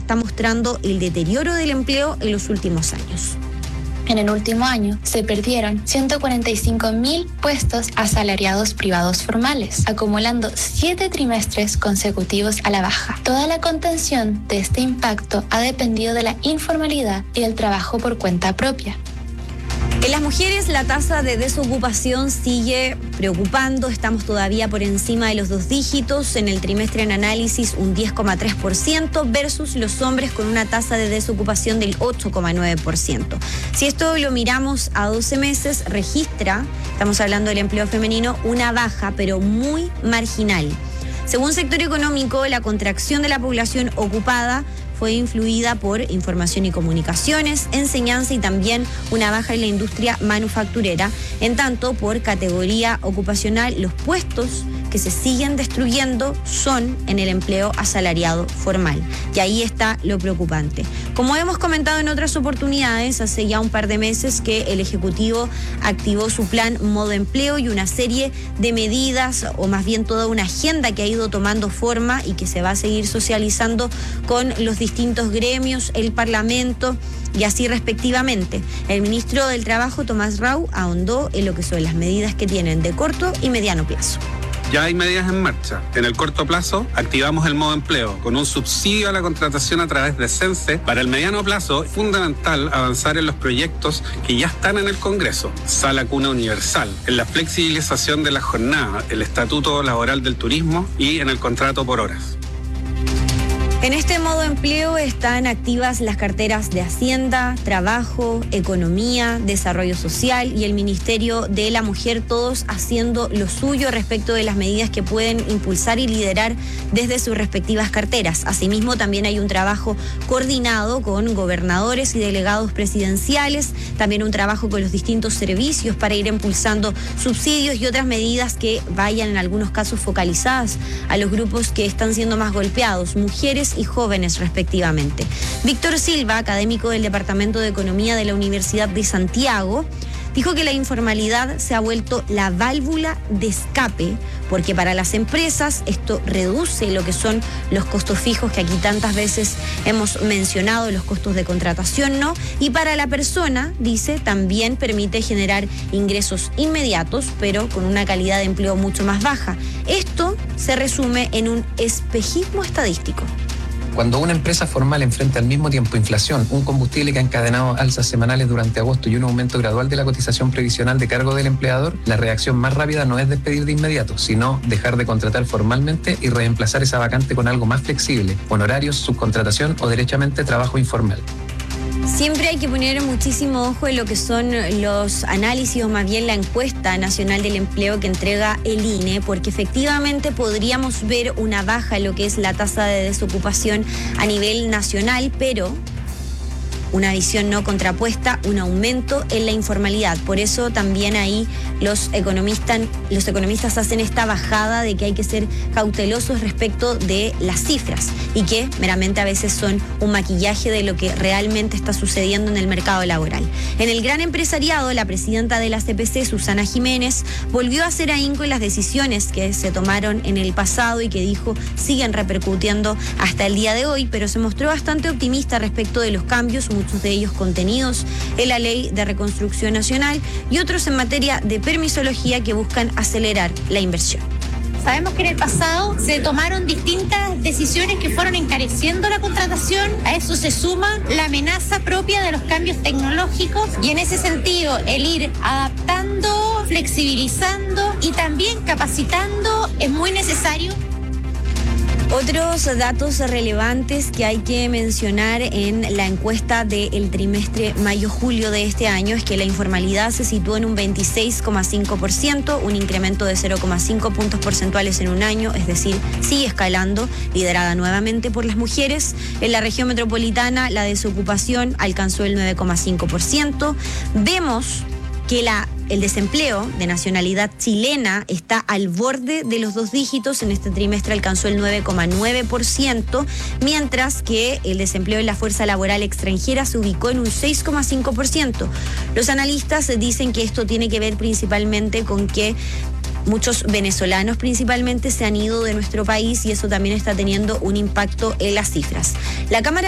está mostrando el deterioro del empleo en los últimos años. En el último año se perdieron 145.000 puestos asalariados privados formales, acumulando 7 trimestres consecutivos a la baja. Toda la contención de este impacto ha dependido de la informalidad y del trabajo por cuenta propia. En las mujeres la tasa de desocupación sigue preocupando, estamos todavía por encima de los 2 dígitos, en el trimestre en análisis un 10,3% versus los hombres con una tasa de desocupación del 8,9%. Si esto lo miramos a 12 meses, registra, estamos hablando del empleo femenino, una baja pero muy marginal. Según Sector Económico, la contracción de la población ocupada fue influida por información y comunicaciones, enseñanza y también una baja en la industria manufacturera. En tanto, por categoría ocupacional, los puestos que se siguen destruyendo son en el empleo asalariado formal. Y ahí está lo preocupante. Como hemos comentado en otras oportunidades, hace ya un par de meses que el Ejecutivo activó su plan Modo Empleo y una serie de medidas, o más bien toda una agenda que ha ido tomando forma y que se va a seguir socializando con los distintos gremios, el Parlamento y así respectivamente. El ministro del Trabajo, Tomás Rau, ahondó en lo que son las medidas que tienen de corto y mediano plazo. Ya hay medidas en marcha. En el corto plazo, activamos el modo empleo con un subsidio a la contratación a través de CENSE. Para el mediano plazo, es fundamental avanzar en los proyectos que ya están en el Congreso. Sala Cuna Universal, en la flexibilización de la jornada, el Estatuto Laboral del Turismo y en el contrato por horas. En este modo empleo están activas las carteras de Hacienda, Trabajo, Economía, Desarrollo Social y el Ministerio de la Mujer, todos haciendo lo suyo respecto de las medidas que pueden impulsar y liderar desde sus respectivas carteras. Asimismo, también hay un trabajo coordinado con gobernadores y delegados presidenciales, también un trabajo con los distintos servicios para ir impulsando subsidios y otras medidas que vayan en algunos casos focalizadas a los grupos que están siendo más golpeados, mujeres y jóvenes respectivamente. Víctor Silva, académico del Departamento de Economía de la Universidad de Santiago, dijo que la informalidad se ha vuelto la válvula de escape, porque para las empresas esto reduce lo que son los costos fijos que aquí tantas veces hemos mencionado, los costos de contratación, ¿no? Y para la persona, dice, también permite generar ingresos inmediatos, pero con una calidad de empleo mucho más baja. Esto se resume en un espejismo estadístico. Cuando una empresa formal enfrenta al mismo tiempo inflación, un combustible que ha encadenado alzas semanales durante agosto y un aumento gradual de la cotización previsional de cargo del empleador, la reacción más rápida no es despedir de inmediato, sino dejar de contratar formalmente y reemplazar esa vacante con algo más flexible, honorarios, subcontratación o derechamente trabajo informal. Siempre hay que poner muchísimo ojo en lo que son los análisis o más bien la encuesta nacional del empleo que entrega el INE, porque efectivamente podríamos ver una baja en lo que es la tasa de desocupación a nivel nacional, pero una visión no contrapuesta, un aumento en la informalidad. Por eso también ahí los economistas hacen esta bajada de que hay que ser cautelosos respecto de las cifras y que meramente a veces son un maquillaje de lo que realmente está sucediendo en el mercado laboral. En el gran empresariado, la presidenta de la CPC, Susana Jiménez, volvió a hacer ahínco en las decisiones que se tomaron en el pasado y que dijo siguen repercutiendo hasta el día de hoy, pero se mostró bastante optimista respecto de los cambios, muchos de ellos contenidos en la Ley de Reconstrucción Nacional y otros en materia de permisología que buscan acelerar la inversión. Sabemos que en el pasado se tomaron distintas decisiones que fueron encareciendo la contratación. A eso se suma la amenaza propia de los cambios tecnológicos y en ese sentido el ir adaptando, flexibilizando y también capacitando es muy necesario. Otros datos relevantes que hay que mencionar en la encuesta del trimestre mayo-julio de este año es que la informalidad se situó en un 26,5%, un incremento de 0,5 puntos porcentuales en un año, es decir, sigue escalando, liderada nuevamente por las mujeres. En la región metropolitana la desocupación alcanzó el 9,5%. Vemos que el desempleo de nacionalidad chilena está al borde de los 2 dígitos, en este trimestre alcanzó el 9,9%, mientras que el desempleo en la fuerza laboral extranjera se ubicó en un 6,5%. Los analistas dicen que esto tiene que ver principalmente con que muchos venezolanos principalmente se han ido de nuestro país y eso también está teniendo un impacto en las cifras. La Cámara